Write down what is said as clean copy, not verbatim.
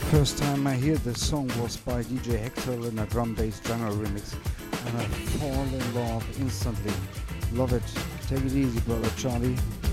First time I hear this song was by DJ Hector in a drum bass jungle remix, and I fall in love instantly. Love it. Take it easy, brother Charlie.